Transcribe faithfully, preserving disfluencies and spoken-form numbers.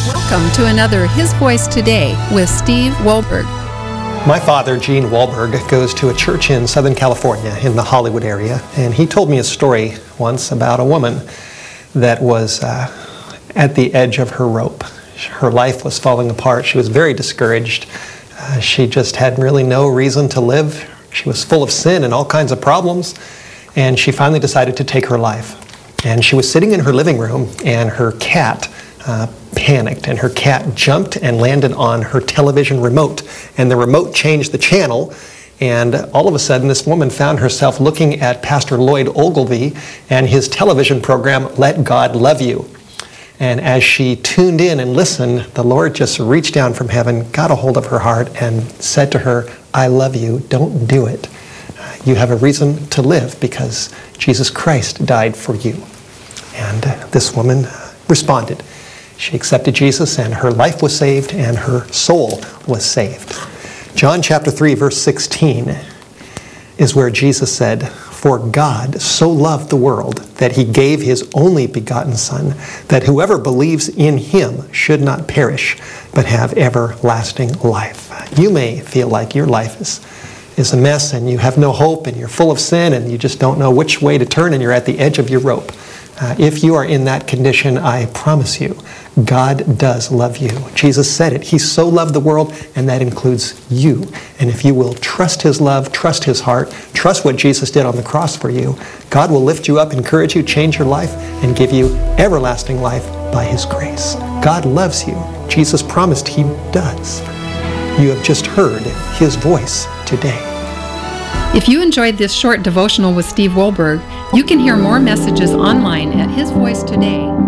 Welcome to another His Voice Today with Steve Wohlberg. My father, Gene Wohlberg, goes to a church in Southern California in the Hollywood area, and he told me a story once about a woman that was uh, at the edge of her rope. Her life was falling apart. She was very discouraged. Uh, she just had really no reason to live. She was full of sin and all kinds of problems, and she finally decided to take her life. And she was sitting in her living room, and her cat uh, panicked, and her cat jumped and landed on her television remote. And the remote changed the channel, and all of a sudden this woman found herself looking at Pastor Lloyd Ogilvie and his television program, Let God Love You. And as she tuned in and listened, the Lord just reached down from heaven, got a hold of her heart, and said to her, I love you, don't do it. You have a reason to live because Jesus Christ died for you. And uh, this woman uh, responded. She accepted Jesus, and her life was saved, and her soul was saved. John chapter three, verse sixteen is where Jesus said, For God so loved the world that he gave his only begotten Son, that whoever believes in him should not perish, but have everlasting life. You may feel like your life is is a mess and you have no hope and you're full of sin and you just don't know which way to turn and you're at the edge of your rope. Uh, if you are in that condition, I promise you, God does love you. Jesus said it. He so loved the world, and that includes you. And if you will trust his love, trust his heart, trust what Jesus did on the cross for you, God will lift you up, encourage you, change your life, and give you everlasting life by his grace. God loves you. Jesus promised he does. You have just heard his voice today. If you enjoyed this short devotional with Steve Wohlberg, you can hear more messages online at his voice today